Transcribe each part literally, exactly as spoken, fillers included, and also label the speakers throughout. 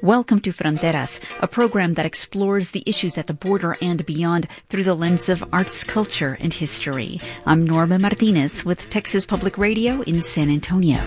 Speaker 1: Welcome to Fronteras, a program that explores the issues at the border and beyond through the lens of arts, culture, and history. I'm Norma Martinez with Texas Public Radio in San Antonio.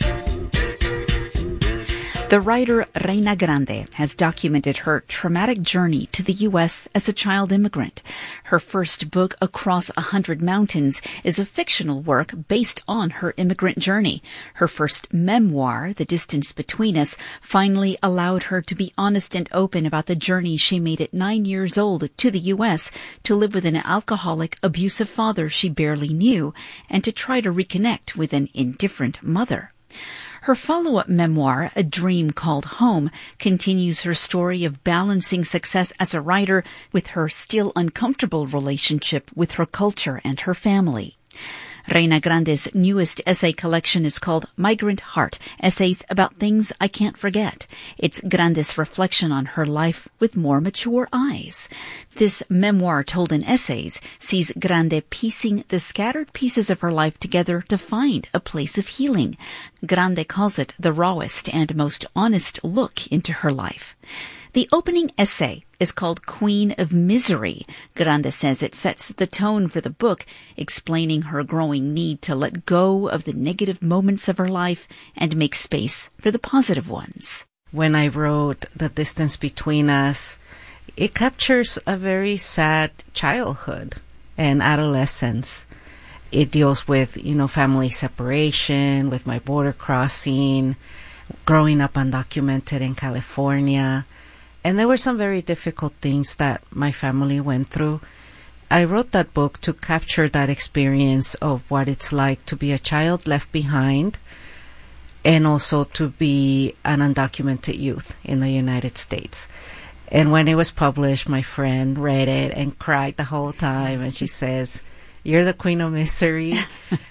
Speaker 1: The writer Reina Grande has documented her traumatic journey to the U S as a child immigrant. Her first book, Across a Hundred Mountains, is a fictional work based on her immigrant journey. Her first memoir, The Distance Between Us, finally allowed her to be honest and open about the journey she made at nine years old to the U S to live with an alcoholic, abusive father she barely knew, and to try to reconnect with an indifferent mother. Her follow-up memoir, A Dream Called Home, continues her story of balancing success as a writer with her still uncomfortable relationship with her culture and her family. Reina Grande's newest essay collection is called Migrant Heart, Essays About Things I Can't Forget. It's Grande's reflection on her life with more mature eyes. This memoir told in essays sees Grande piecing the scattered pieces of her life together to find a place of healing. Grande calls it the rawest and most honest look into her life. The opening essay is called Queen of Misery. Grande says it sets the tone for the book, explaining her growing need to let go of the negative moments of her life and make space for the positive ones.
Speaker 2: When I wrote The Distance Between Us, it captures a very sad childhood and adolescence. It deals with, you know, family separation, with my border crossing, growing up undocumented in California. And there were some very difficult things that my family went through. I wrote that book to capture that experience of what it's like to be a child left behind and also to be an undocumented youth in the United States. And when it was published, my friend read it and cried the whole time. And she says, "You're the Queen of Misery."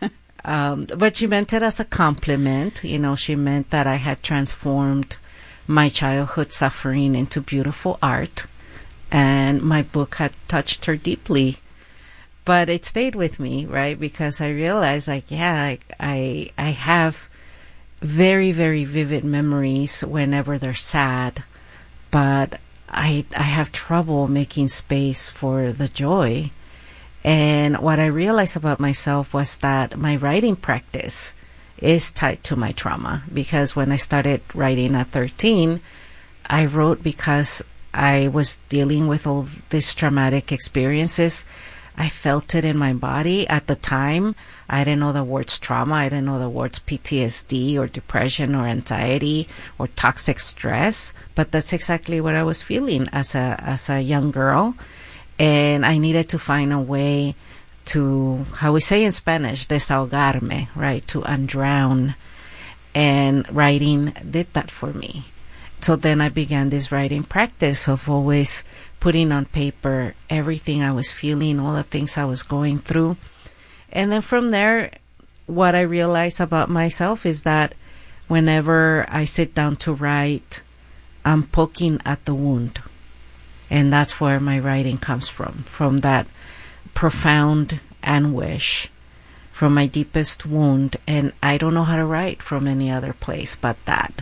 Speaker 2: um, but she meant it as a compliment. You know, she meant that I had transformed my childhood suffering into beautiful art, and my book had touched her deeply. But it stayed with me, right? Because I realized, like, yeah, I, I, I have very, very vivid memories whenever they're sad, but I, I have trouble making space for the joy. And what I realized about myself was that my writing practice is tied to my trauma, because when I started writing at thirteen, I wrote because I was dealing with all these traumatic experiences. I felt it in my body at the time. I didn't know the words trauma. I didn't know the words P T S D or depression or anxiety or toxic stress, but that's exactly what I was feeling as a as a young girl. And I needed to find a way to, how we say in Spanish, desahogarme, right, to undrown. And writing did that for me. So then I began this writing practice of always putting on paper everything I was feeling, all the things I was going through. And then from there, what I realized about myself is that whenever I sit down to write, I'm poking at the wound. And that's where my writing comes from, from that profound anguish, from my deepest wound, and I don't know how to write from any other place but that.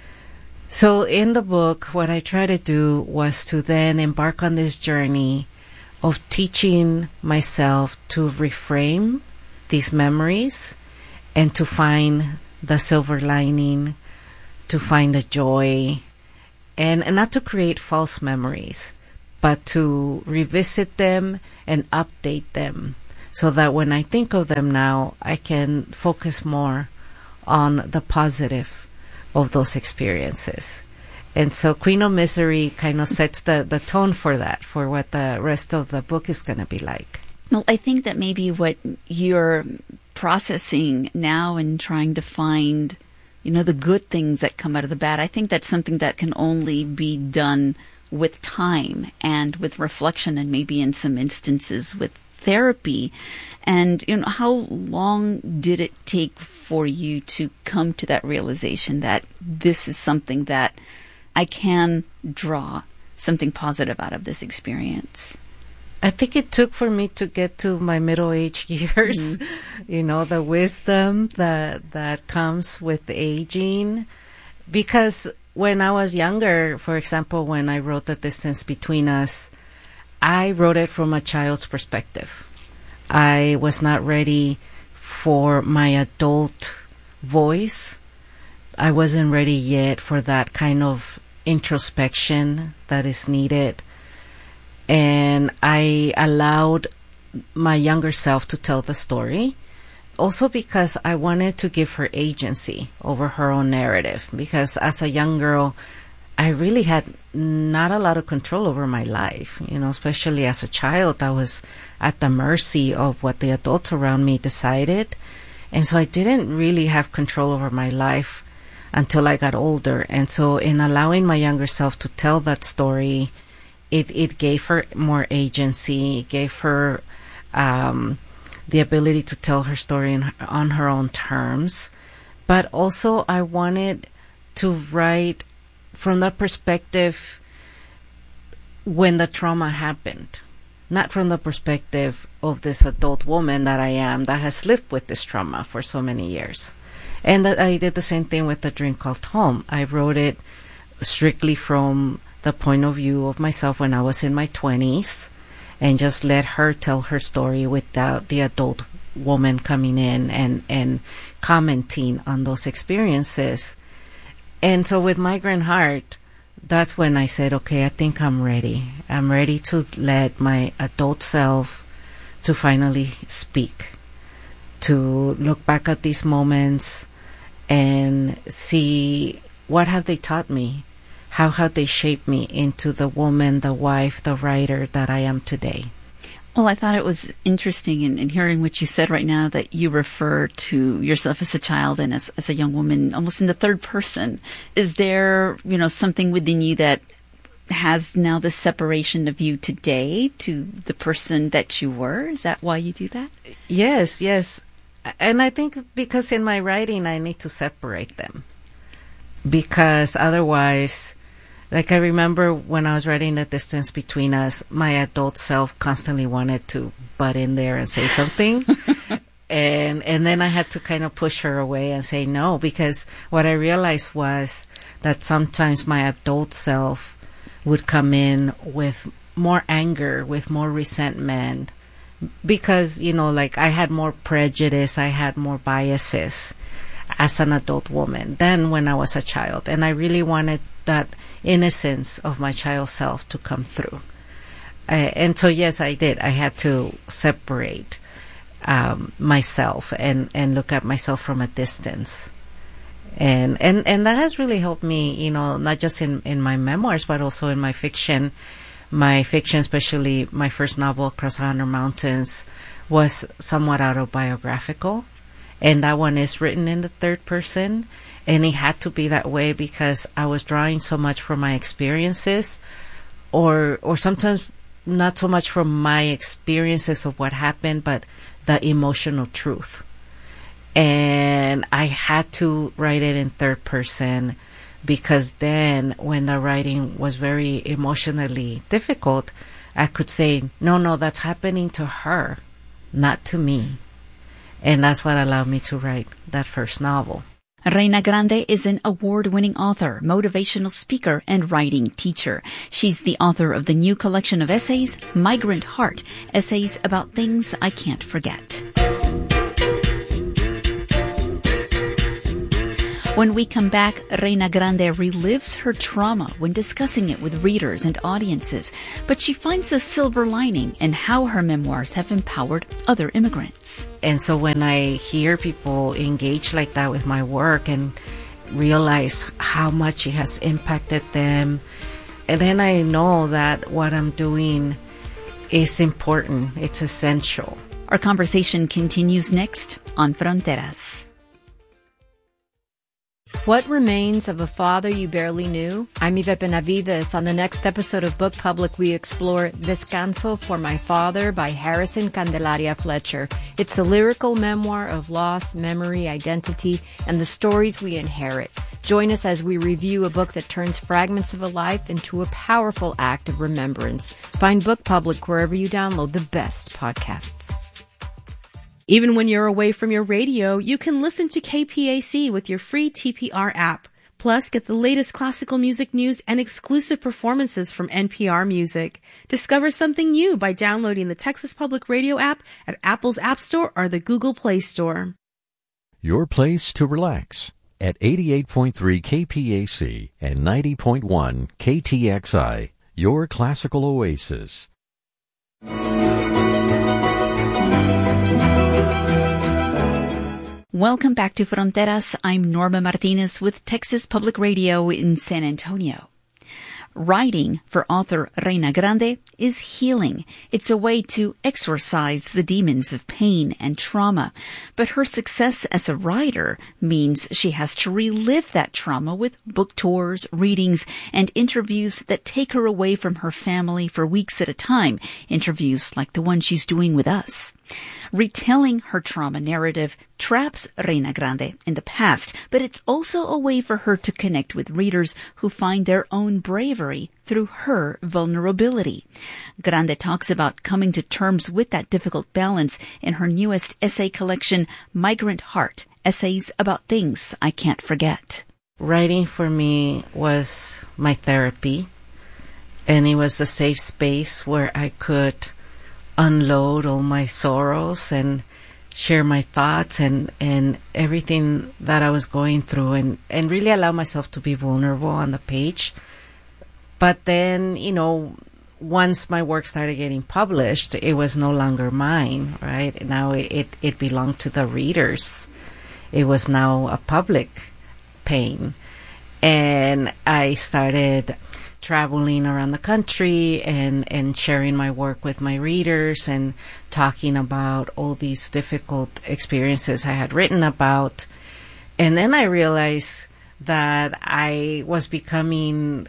Speaker 2: So in the book, what I tried to do was to then embark on this journey of teaching myself to reframe these memories and to find the silver lining, to find the joy, and, and not to create false memories, but to revisit them and update them so that when I think of them now, I can focus more on the positive of those experiences. And so Queen of Misery kind of sets the, the tone for that, for what the rest of the book is going to be like.
Speaker 1: Well, I think that maybe what you're processing now and trying to find, you know, the good things that come out of the bad, I think that's something that can only be done with time and with reflection, and maybe in some instances with therapy. And, you know, how long did it take for you to come to that realization that this is something that I can draw something positive out of this experience?
Speaker 2: I think it took for me to get to my middle-age years, mm-hmm. you know, the wisdom that that comes with aging. Because when I was younger, for example, when I wrote The Distance Between Us, I wrote it from a child's perspective. I was not ready for my adult voice. I wasn't ready yet for that kind of introspection that is needed. And I allowed my younger self to tell the story. Also because I wanted to give her agency over her own narrative. Because as a young girl, I really had not a lot of control over my life. You know, especially as a child, I was at the mercy of what the adults around me decided. And so I didn't really have control over my life until I got older. And so in allowing my younger self to tell that story, it, it gave her more agency, it gave her um, the ability to tell her story in, on her own terms. But also I wanted to write from the perspective when the trauma happened. Not from the perspective of this adult woman that I am that has lived with this trauma for so many years. And that I did the same thing with The Dream Called Home. I wrote it strictly from the point of view of myself when I was in my twenties and just let her tell her story without the adult woman coming in and, and commenting on those experiences. And so with Migrant Heart, that's when I said, okay, I think I'm ready. I'm ready to let my adult self to finally speak, to look back at these moments and see what have they taught me? How have they shaped me into the woman, the wife, the writer that I am today?
Speaker 1: Well, I thought it was interesting in, in hearing what you said right now that you refer to yourself as a child and as, as a young woman almost in the third person. Is there, you know, something within you that has now this separation of you today to the person that you were? Is that why you do that?
Speaker 2: Yes, yes. And I think because in my writing, I need to separate them. Because otherwise, like I remember when I was writing The Distance Between Us, my adult self constantly wanted to butt in there and say something. and and then I had to kind of push her away and say no, because what I realized was that sometimes my adult self would come in with more anger, with more resentment, because, you know, like I had more prejudice, I had more biases as an adult woman than when I was a child. And I really wanted that innocence of my child self to come through. Uh, and so, yes, I did. I had to separate um, myself and, and look at myself from a distance. And, and, and that has really helped me, you know, not just in, in my memoirs, but also in my fiction. My fiction, especially my first novel, Across a Hundred Mountains, was somewhat autobiographical. And that one is written in the third person. And it had to be that way because I was drawing so much from my experiences, or or sometimes not so much from my experiences of what happened, but the emotional truth. And I had to write it in third person because then when the writing was very emotionally difficult, I could say, no, no, that's happening to her, not to me. And that's what allowed me to write that first novel.
Speaker 1: Reina Grande is an award-winning author, motivational speaker, and writing teacher. She's the author of the new collection of essays, Migrant Heart, essays about things I can't forget. When we come back, Reina Grande relives her trauma when discussing it with readers and audiences, but she finds a silver lining in how her memoirs have empowered other immigrants.
Speaker 2: And so when I hear people engage like that with my work and realize how much it has impacted them, and then I know that what I'm doing is important, it's essential.
Speaker 1: Our conversation continues next on Fronteras.
Speaker 3: What Remains of a Father You Barely Knew? I'm Yvette Benavides. On the next episode of Book Public, we explore Descanso for My Father by Harrison Candelaria Fletcher. It's a lyrical memoir of loss, memory, identity, and the stories we inherit. Join us as we review a book that turns fragments of a life into a powerful act of remembrance. Find Book Public wherever you download the best podcasts.
Speaker 4: Even when you're away from your radio, you can listen to K P A C with your free T P R app. Plus, get the latest classical music news and exclusive performances from N P R Music. Discover something new by downloading the Texas Public Radio app at Apple's App Store or the Google Play Store.
Speaker 5: Your place to relax at eighty-eight point three K P A C and ninety point one K T X I, your classical oasis.
Speaker 1: Welcome back to Fronteras. I'm Norma Martinez with Texas Public Radio in San Antonio. Writing for author Reina Grande is healing. It's a way to exorcise the demons of pain and trauma. But her success as a writer means she has to relive that trauma with book tours, readings, and interviews that take her away from her family for weeks at a time. Interviews like the one she's doing with us. Retelling her trauma narrative traps Reina Grande in the past, but it's also a way for her to connect with readers who find their own bravery through her vulnerability. Grande talks about coming to terms with that difficult balance in her newest essay collection, Migrant Heart, Essays About Things I Can't Forget.
Speaker 2: Writing for me was my therapy, and it was a safe space where I could unload all my sorrows and share my thoughts and, and everything that I was going through, and, and really allow myself to be vulnerable on the page. But then, you know, once my work started getting published, it was no longer mine, right? Now it, it, it belonged to the readers. It was now a public pain. And I started traveling around the country and, and sharing my work with my readers and talking about all these difficult experiences I had written about. And then I realized that I was becoming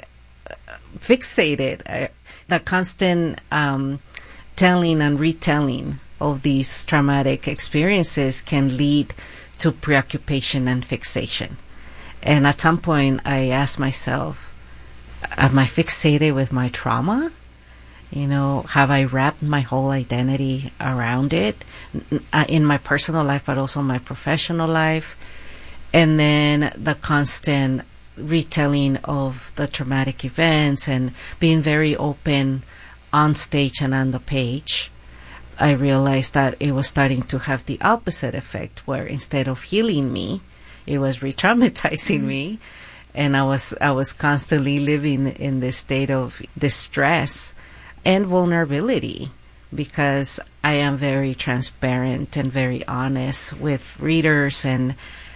Speaker 2: fixated. I, the constant um, telling and retelling of these traumatic experiences can lead to preoccupation and fixation. And at some point I asked myself, am I fixated with my trauma? You know, have I wrapped my whole identity around it in my personal life, but also my professional life? And then the constant retelling of the traumatic events and being very open on stage and on the page, I realized that it was starting to have the opposite effect, where instead of healing me, it was re-traumatizing mm-hmm. me. And I was I was constantly living in this state of distress and vulnerability, because I am very transparent and very honest with readers, and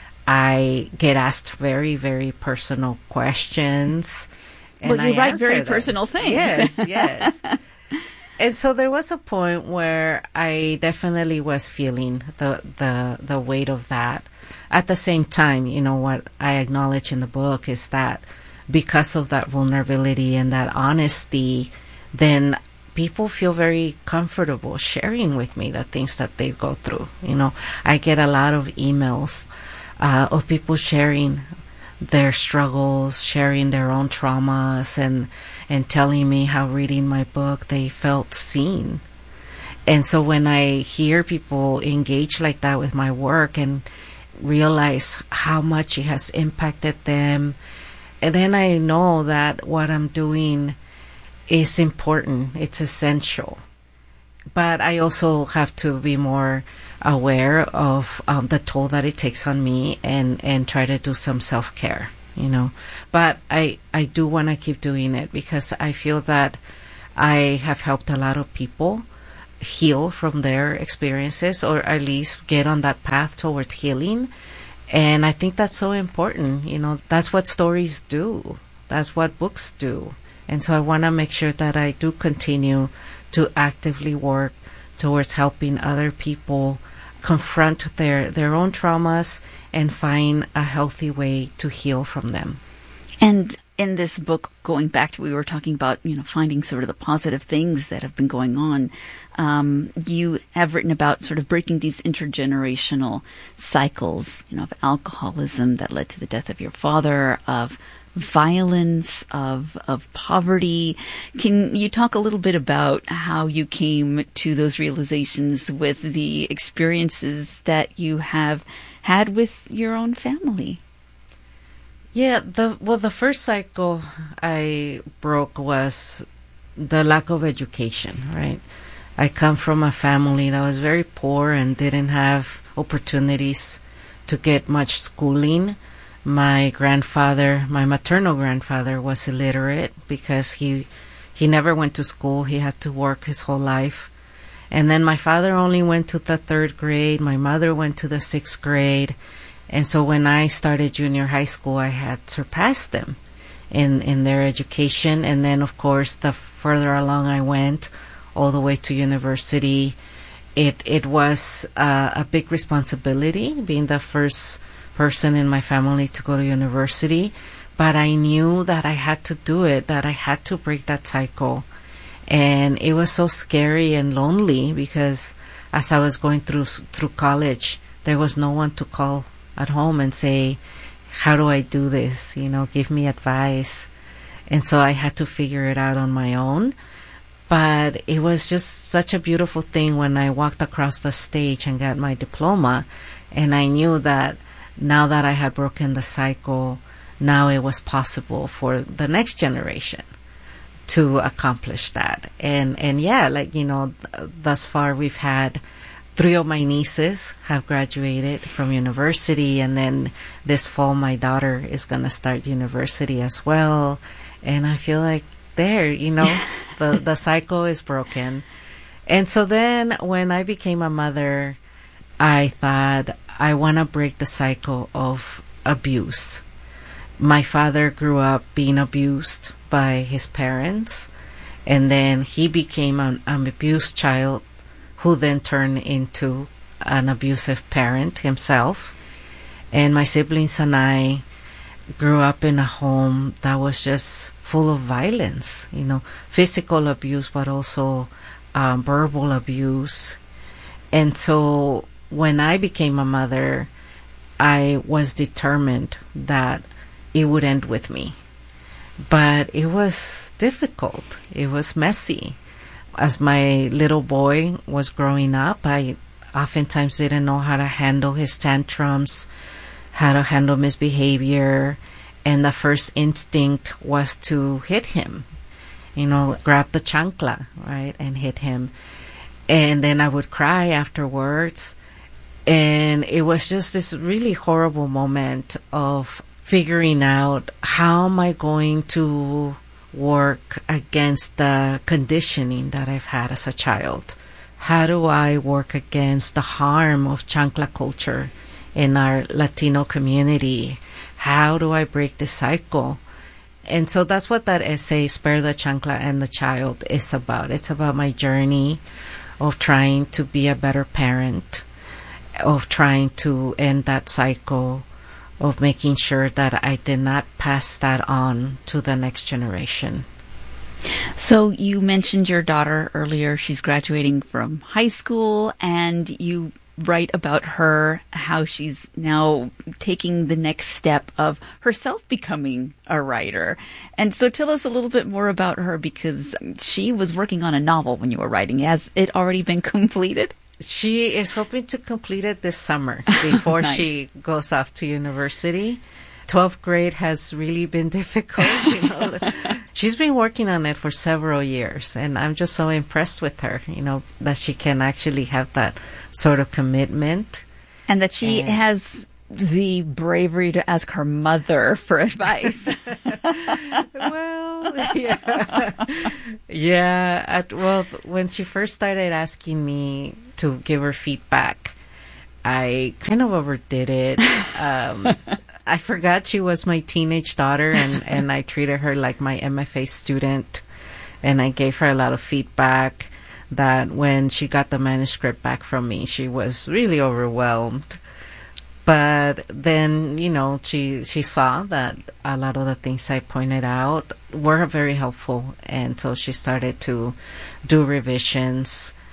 Speaker 2: I get asked very, very personal questions.
Speaker 1: And well, you
Speaker 2: I
Speaker 1: write very
Speaker 2: them.
Speaker 1: personal things.
Speaker 2: Yes, yes. And so there was a point where I definitely was feeling the, the, the weight of that. At the same time, you know, what I acknowledge in the book is that because of that vulnerability and that honesty, then people feel very comfortable sharing with me the things that they go through. You know, I get a lot of emails uh, of people sharing their struggles, sharing their own traumas, and and telling me how reading my book they felt seen. And so when I hear people engage like that with my work and realize how much it has impacted them, and then I know that what I'm doing is important, it's essential. But I also have to be more aware of um, the toll that it takes on me, and, and try to do some self-care, you know. But I, I do want to keep doing it, because I feel that I have helped a lot of people heal from their experiences, or at least get on that path towards healing. And I think that's so important. You know, that's what stories do. That's what books do. And so I want to make sure that I do continue to actively work towards helping other people confront their, their own traumas and find a healthy way to heal from them.
Speaker 1: And in this book, going back to, we were talking about, you know, finding sort of the positive things that have been going on. Um, you have written about sort of breaking these intergenerational cycles, you know, of alcoholism that led to the death of your father, of violence, of of poverty. Can you talk a little bit about how you came to those realizations with the experiences that you have had with your own family?
Speaker 2: Yeah, the well, the first cycle I broke was the lack of education, right? I come from a family that was very poor and didn't have opportunities to get much schooling. My grandfather, my maternal grandfather, was illiterate because he he never went to school. He had to work his whole life. And then my father only went to the third grade. My mother went to the sixth grade. And so when I started junior high school, I had surpassed them in, in their education. And then, of course, the further along I went, all the way to university, it it was uh, a big responsibility, being the first person in my family to go to university. But I knew that I had to do it, that I had to break that cycle. And it was so scary and lonely because as I was going through through college, there was no one to call at home and say, how do I do this? You know, give me advice. And so I had to figure it out on my own. But it was just such a beautiful thing when I walked across the stage and got my diploma. And I knew that now that I had broken the cycle, now it was possible for the next generation to accomplish that. And, and yeah, like, you know, thus far we've had three of my nieces have graduated from university, and then this fall my daughter is going to start university as well. And I feel like there, you know, the, the cycle is broken. And so then when I became a mother, I thought I want to break the cycle of abuse. My father grew up being abused by his parents, and then he became an, an abused child who then turned into an abusive parent himself. And my siblings and I grew up in a home that was just full of violence, you know, physical abuse, but also um, verbal abuse. And so when I became a mother, I was determined that it would end with me. But it was difficult. It was messy. As my little boy was growing up, I oftentimes didn't know how to handle his tantrums, how to handle misbehavior, and the first instinct was to hit him, you know, grab the chancla, right, and hit him. And then I would cry afterwards. And it was just this really horrible moment of figuring out, how am I going to work against the conditioning that I've had as a child? How do I work against the harm of chancla culture in our Latino community? How do I break the cycle? And so that's what that essay, Spare the Chancla and the Child, is about. It's about my journey of trying to be a better parent, of trying to end that cycle, of making sure that I did not pass that on to the next generation.
Speaker 1: So you mentioned your daughter earlier. She's graduating from high school, and you write about her, how she's now taking the next step of herself becoming a writer. And so tell us a little bit more about her, because she was working on a novel when you were writing. Has it already been completed?
Speaker 2: She is hoping to complete it this summer before
Speaker 1: Nice.
Speaker 2: She goes off to university. twelfth grade has really been difficult. You know, she's been working on it for several years, and I'm just so impressed with her, you know, that she can actually have that sort of commitment.
Speaker 1: And that she
Speaker 2: And-
Speaker 1: has the bravery to ask her mother for advice.
Speaker 2: Well, yeah. Yeah. At, well, when she first started asking me to give her feedback, I kind of overdid it. Um, I forgot she was my teenage daughter, and, and I treated her like my M F A student. And I gave her a lot of feedback that when she got the manuscript back from me, she was really overwhelmed. But then, you know, she she saw that a lot of the things I pointed out were very helpful. And so she started to do revisions.